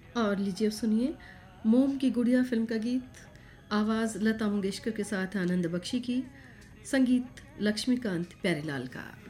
और लीजिए अब सुनिए मोम की गुड़िया फ़िल्म का गीत, आवाज़ लता मंगेशकर के साथ आनंद बख्शी की, संगीत लक्ष्मीकांत प्यारेलाल का।